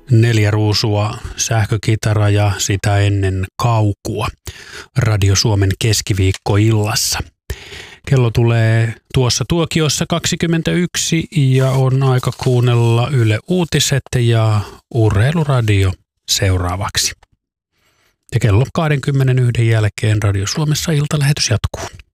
4 ruusua, sähkökitara ja sitä ennen kaukua Radio Suomen keskiviikkoillassa. Kello tulee tuossa tuokiossa 21 ja on aika kuunnella Yle Uutiset ja Urheiluradio seuraavaksi. Ja kello 21 jälkeen Radio Suomessa iltalähetys jatkuu.